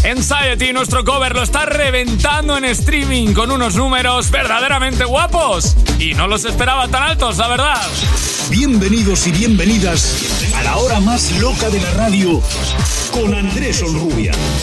Anxiety, nuestro cover, lo está reventando en streaming con unos números verdaderamente guapos. Y no los esperaba tan altos, la verdad. Bienvenidos y bienvenidas a la hora más loca de la radio con Andrés Onrubia.